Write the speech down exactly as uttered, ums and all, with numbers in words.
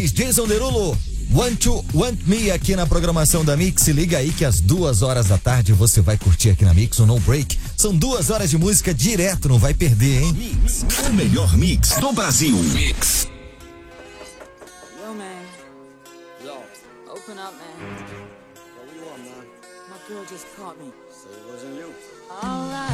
Gomes, Jason Derulo, Want to Want Me aqui na programação da Mix. Se liga aí que às duas horas da tarde você vai curtir aqui na Mix o No Break. São duas horas de música direto, não vai perder, hein? Mix, o melhor mix do Brasil. Mix. Yo, man. Yo. Open up, man. What do you want, man? My girl just caught me. So it wasn't you. All right.